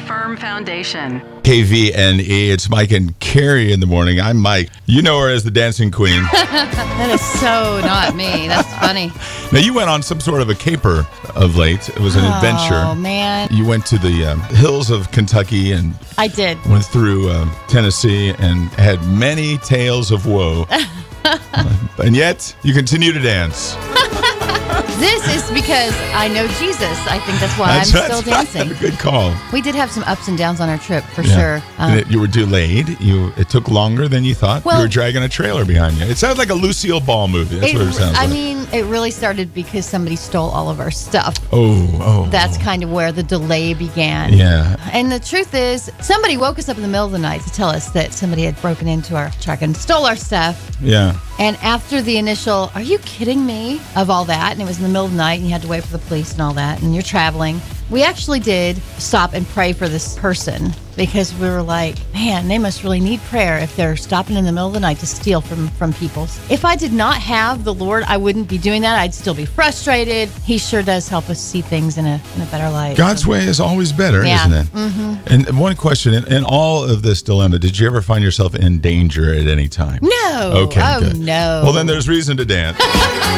firm foundation. KVNE. It's Mike and Carrie in the morning. I'm Mike. You know her as the dancing queen. That is so not me. That's funny. Now, you went on some sort of a caper of late. It was an adventure. Oh, man. You went to the hills of Kentucky and I did. went through Tennessee and had many tales of woe. And yet, you continue to dance. This is because I know Jesus. I think that's why I'm still dancing. Good call. We did have some ups and downs on our trip, for sure. You were delayed. It took longer than you thought. Well, you were dragging a trailer behind you. It sounds like a Lucille Ball movie. That's what it sounds like. I mean, it really started because somebody stole all of our stuff. That's kind of where the delay began. Yeah. And the truth is, somebody woke us up in the middle of the night to tell us that somebody had broken into our truck and stole our stuff. Yeah. And after the initial, are you kidding me, of all that, and it was in the middle of the night, and you had to wait for the police and all that, and you're traveling, we actually did stop and pray for this person because we were like, man, they must really need prayer if they're stopping in the middle of the night to steal from people. If I did not have the Lord, I wouldn't be doing that. I'd still be frustrated. He sure does help us see things in a better light. God's way is always better, isn't it? Mm-hmm. And one question, in all of this dilemma, did you ever find yourself in danger at any time? No. Okay, Oh, good. no. Well, then there's reason to dance.